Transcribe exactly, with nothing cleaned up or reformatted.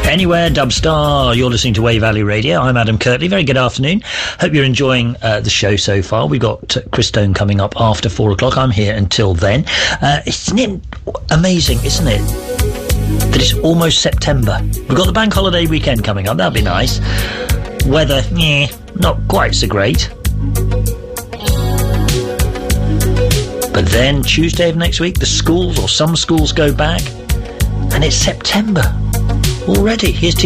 Anywhere, Dubstar, you're listening to Wave Valley Radio. I'm Adam Kirtley. Very good afternoon. Hope you're enjoying uh, the show so far. We've got uh, Chris Stone coming up after four o'clock. I'm here until then. Uh, isn't it amazing, isn't it, that it's almost September? We've got the bank holiday weekend coming up. That'll be nice. Weather, yeah, not quite so great. But then Tuesday of next week, the schools, or some schools, go back, and it's September already. Here's T